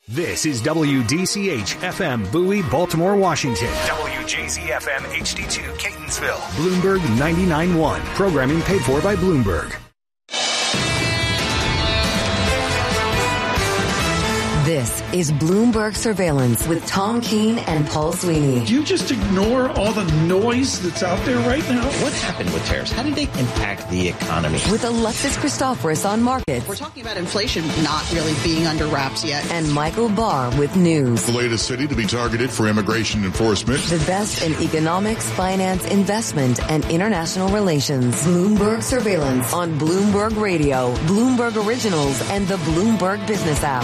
This is WDCH-FM Bowie, Baltimore, Washington. WJZ-FM HD2 Catonsville. Bloomberg 99.1. Programming paid for by Bloomberg. This is Bloomberg Surveillance with Tom Keene and Paul Sweeney. Do you just ignore all the noise that's out there right now? What happened with tariffs? How did they impact the economy? With Alexis Christoforous on markets. We're talking about inflation not really being under wraps yet. And Michael Barr with news. The latest city to be targeted for immigration enforcement. The best in economics, finance, investment, and international relations. Bloomberg Surveillance on Bloomberg Radio, Bloomberg Originals, and the Bloomberg Business app.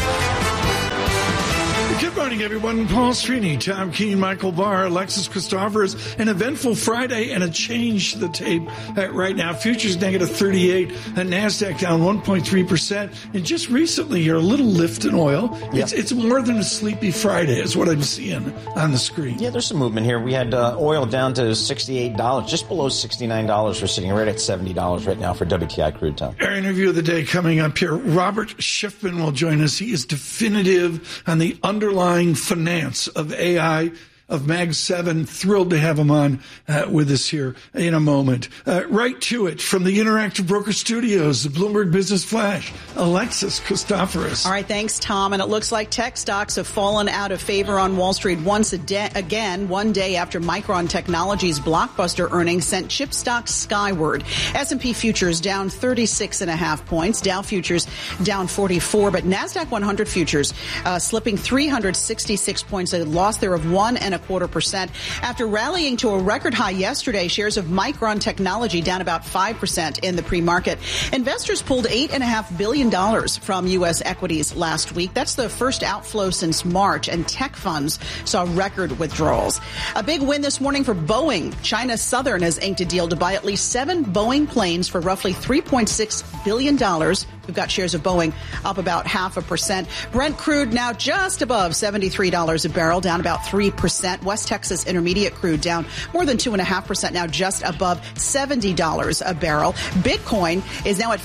Good morning, everyone. Paul Sweeney, Tom Keene, Michael Barr, Alexis Christoforous. An eventful Friday and a change to the tape right now. Futures negative 38, and NASDAQ down 1.3%. And just recently, you're a little lift in oil. Yeah. It's more than a sleepy Friday is what I'm seeing on the screen. Yeah, there's some movement here. We had oil down to $68, just below $69. We're sitting right at $70 right now for WTI crude, Tom. Our interview of the day coming up here. Robert Schiffman will join us. He is definitive on the underlying finance of AI, of Mag 7. Thrilled to have him on with us here in a moment. Right to it from the Interactive Broker Studios, the Bloomberg Business Flash, Alexis Christoforous. All right, thanks, Tom. And it looks like tech stocks have fallen out of favor on Wall Street once again, one day after Micron Technology's blockbuster earnings sent chip stocks skyward. S&P futures down 36.5 points, Dow futures down 44, but NASDAQ 100 futures slipping 366 points, a loss there of 1.25%. After rallying to a record high yesterday, shares of Micron Technology down about 5% in the pre-market. Investors pulled $8.5 billion from U.S. equities last week. That's the first outflow since March, and tech funds saw record withdrawals. A big win this morning for Boeing. China Southern has inked a deal to buy at least 7 Boeing planes for roughly $3.6 billion. We've got shares of Boeing up about 0.5%. Brent crude now just above $73 a barrel, down about 3%. West Texas Intermediate crude down more than 2.5%, now just above $70 a barrel. Bitcoin is now at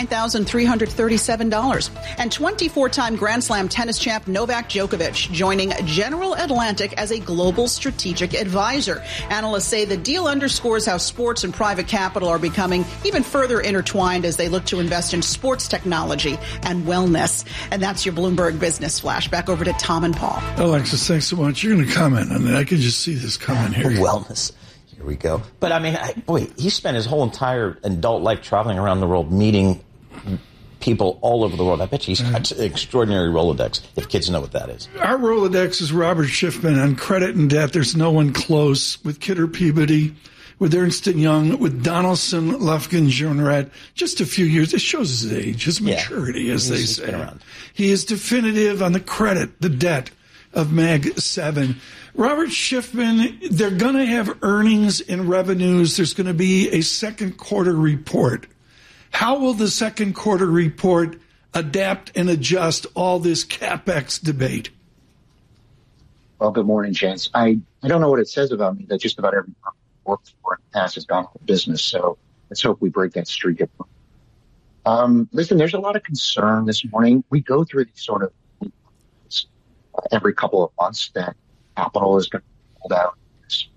$59,337. And 24-time Grand Slam tennis champ Novak Djokovic joining General Atlantic as a global strategic advisor. Analysts say the deal underscores how sports and private capital are becoming even further intertwined as they look to invest in sports technology and wellness. And that's your Bloomberg Business Flash. Back over to Tom and Paul. Alexis, thanks so much. You're going to comment on that. I can just see this coming here. Wellness. Here we go. But I mean, he spent his whole entire adult life traveling around the world, meeting people all over the world. I bet he's got an extraordinary Rolodex, if kids know what that is. Our Rolodex is Robert Schiffman on credit and debt. There's no one close with Kidder Peabody, with Ernst & Young, with Donaldson, Lufkin, Journeret. Just a few years. It shows his age, his maturity, as they say. Been around. He is definitive on the credit, the debt of Mag 7. Robert Schiffman, they're going to have earnings and revenues. There's going to be a second quarter report. How will the second quarter report adapt and adjust all this CapEx debate? Well, good morning, gents. I don't know what it says about me that just about every firm I've worked for in the past has gone out of business. So let's hope we break that streak. Listen, there's a lot of concern this morning. We go through these sort of every couple of months that capital is going to be pulled out in this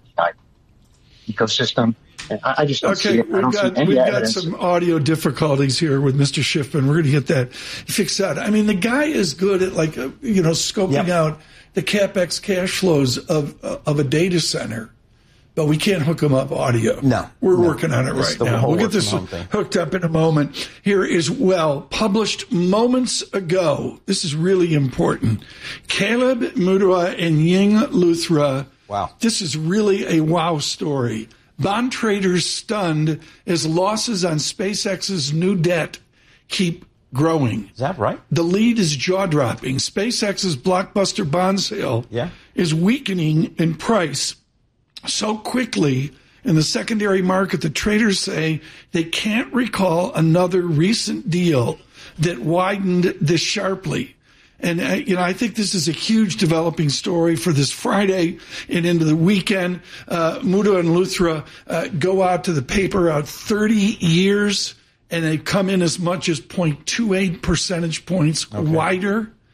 ecosystem. And I just don't see it. We've got some audio difficulties here with Mr. Schiffman. We're going to get that fixed out. I mean, the guy is good at scoping out the CapEx cash flows of a data center, but we can't hook him up audio. No. We're working on it right now. We'll get this hooked up in a moment. Here is, published moments ago. This is really important. Caleb Mutua and Ying Luthra. Wow. This is really a wow story. Bond traders stunned as losses on SpaceX's new debt keep growing. Is that right? The lead is jaw-dropping. SpaceX's blockbuster bond sale is weakening in price so quickly in the secondary market that traders say they can't recall another recent deal that widened this sharply. And, I think this is a huge developing story for this Friday and into the weekend. Mutua and Luthra go out to the paper out 30 years, and they come in as much as 0.28 percentage points wider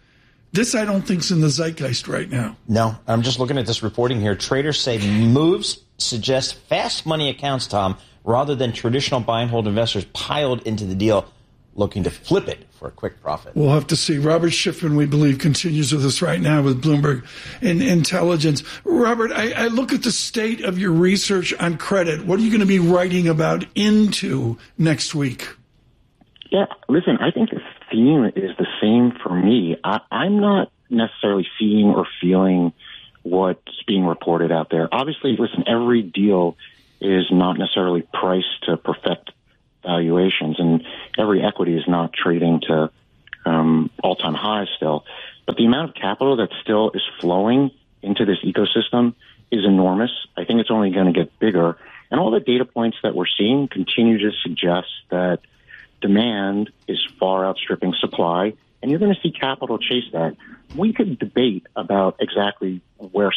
This I don't think's in the zeitgeist right now. No, I'm just looking at this reporting here. Traders say moves suggest fast money accounts, Tom, rather than traditional buy and hold investors piled into the deal looking to flip it for a quick profit. We'll have to see. Robert Schiffman, we believe, continues with us right now with Bloomberg Intelligence. Robert, I look at the state of your research on credit. What are you going to be writing about into next week? Yeah, listen, I think the theme is the same for me. I'm not necessarily seeing or feeling what's being reported out there. Obviously, listen, every deal is not necessarily priced to perfect valuations, and every equity is not trading to all-time highs still. But the amount of capital that still is flowing into this ecosystem is enormous. I think it's only going to get bigger. And all the data points that we're seeing continue to suggest that demand is far outstripping supply, and you're going to see capital chase that. We could debate about exactly where